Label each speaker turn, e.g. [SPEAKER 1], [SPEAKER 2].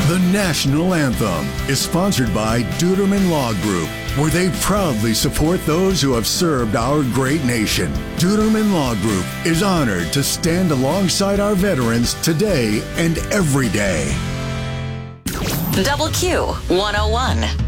[SPEAKER 1] The national anthem is sponsored by Duderman Law Group, where they proudly support those who have served our great nation. Duderman Law Group is honored to stand alongside our veterans today and every day.
[SPEAKER 2] Double Q 101.